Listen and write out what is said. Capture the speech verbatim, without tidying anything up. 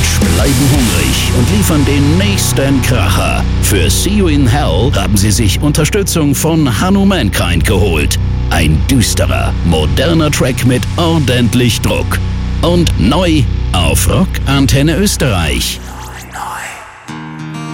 Edge bleiben hungrig und liefern den nächsten Kracher. Für See You in Hell haben sie sich Unterstützung von Hanno Mankind geholt. Ein düsterer, moderner Track mit ordentlich Druck. Und neu auf Rock Antenne Österreich.